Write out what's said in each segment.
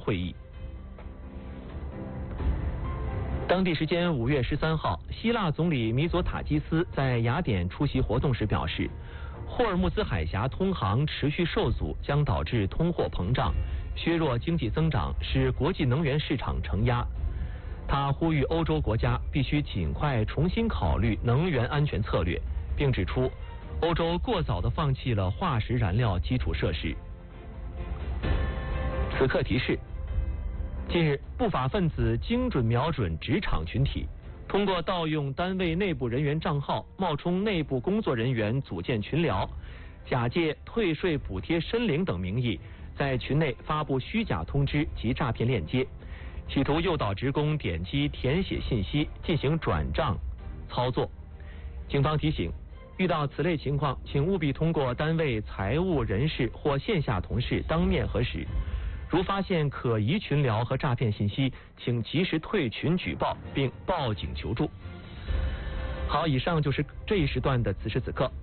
会议。当地时间5月13号，希腊总理米佐塔基斯在雅典出席活动时表示，霍尔木兹海峡通航持续受阻将导致通货膨胀，削弱经济增长，使国际能源市场承压。他呼吁欧洲国家必须尽快重新考虑能源安全策略，并指出，欧洲过早地放弃了化石燃料基础设施。此刻提示：近日，不法分子精准瞄准职场群体，通过盗用单位内部人员账号，冒充内部工作人员组建群聊，假借退税补贴申领等名义，在群内发布虚假通知及诈骗链接，企图诱导职工点击填写信息进行转账操作。警方提醒，遇到此类情况，请务必通过单位财务人事或线下同事当面核实。如发现可疑群聊和诈骗信息，请及时退群举报并报警求助。好，以上就是这一时段的此时此刻。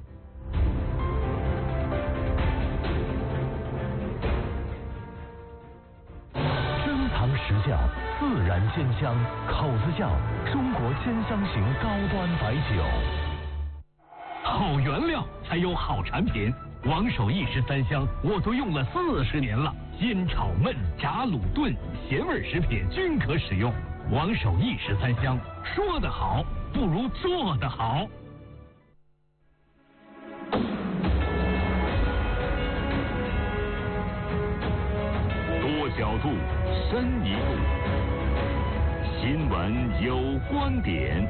珍藏实窖，自然鲜香，口子窖，中国鲜香型高端白酒。 好原料才有好产品。王守义13香我都用了40年了，煎炒焖炸卤炖咸味食品均可使用。王守义13香，说得好不如做得好。 多角度，深一步，新闻有观点。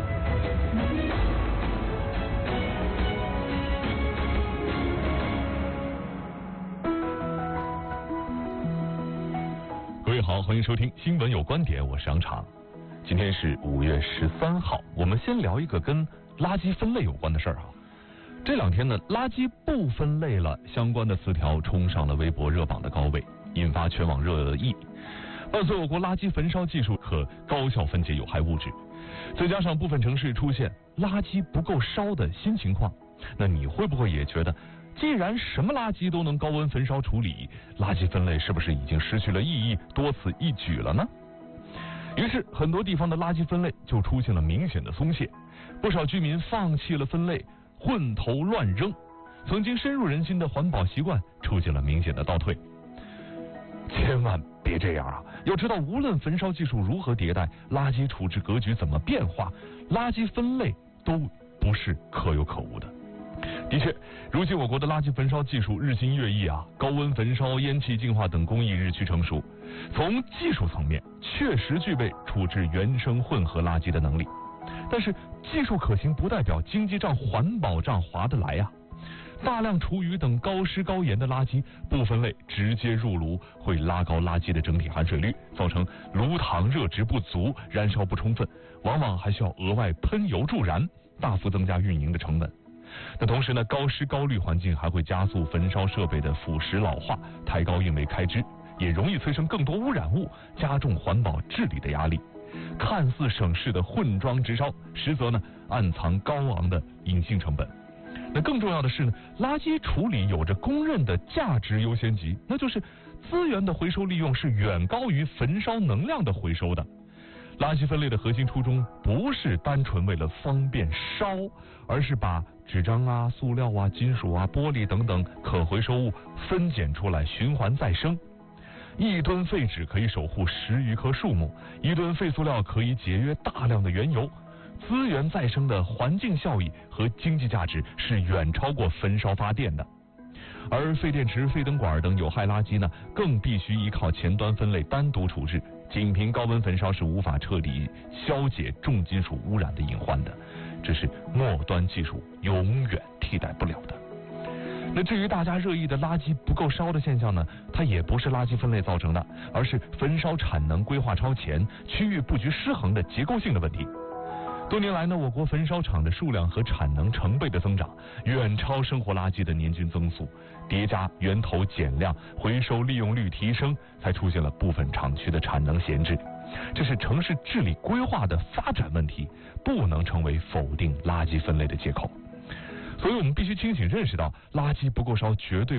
各位好，欢迎收听新闻有观点，我是杨常。今天是5月13号，我们先聊一个跟垃圾分类有关的事儿啊。这两天呢，垃圾不分类了相关的词条冲上了微博热榜的高位，引发全网热议。伴随我国垃圾焚烧技术可高效分解有害物质，再加上部分城市出现垃圾不够烧的新情况，那你会不会也觉得，既然什么垃圾都能高温焚烧处理，垃圾分类是不是已经失去了意义，多此一举了呢？于是很多地方的垃圾分类就出现了明显的松懈，不少居民放弃了分类，混投乱扔，曾经深入人心的环保习惯出现了明显的倒退。千万别这样啊！要知道，无论焚烧技术如何迭代，垃圾处置格局怎么变化，垃圾分类都不是可有可无的。的确，如今我国的垃圾焚烧技术日新月异啊，高温焚烧、烟气净化等工艺日趋成熟，从技术层面确实具备处置原生混合垃圾的能力。但是技术可行不代表经济账、环保账划得来呀。大量厨余等高湿高盐的垃圾不分类直接入炉，会拉高垃圾的整体含水率，造成炉膛热值不足、燃烧不充分，往往还需要额外喷油助燃，大幅增加运营的成本。那同时呢，高湿高氯环境还会加速焚烧设备的腐蚀老化，抬高运维开支，也容易催生更多污染物，加重环保治理的压力。看似省事的混装直烧，实则呢暗藏高昂的隐性成本。那更重要的是呢，垃圾处理有着公认的价值优先级，那就是资源的回收利用是远高于焚烧能量的回收的。垃圾分类的核心初衷不是单纯为了方便烧，而是把纸张啊、塑料啊、金属啊、玻璃等等可回收物分拣出来，循环再生。1吨废纸可以守护10余棵树木，1吨废塑料可以节约大量的原油。资源再生的环境效益和经济价值是远超过焚烧发电的。而废电池、废灯管等有害垃圾呢，更必须依靠前端分类单独处置，仅凭高温焚烧是无法彻底消解重金属污染的隐患的，这是末端技术永远替代不了的。那至于大家热议的垃圾不够烧的现象呢，它也不是垃圾分类造成的，而是焚烧产能规划超前、区域布局失衡的结构性的问题。多年来呢，我国焚烧厂的数量和产能成倍的增长，远超生活垃圾的年均增速，叠加源头减量、回收利用率提升，才出现了部分厂区的产能闲置。这是城市治理规划的发展问题，不能成为否定垃圾分类的借口。所以我们必须清醒认识到，垃圾不够烧绝对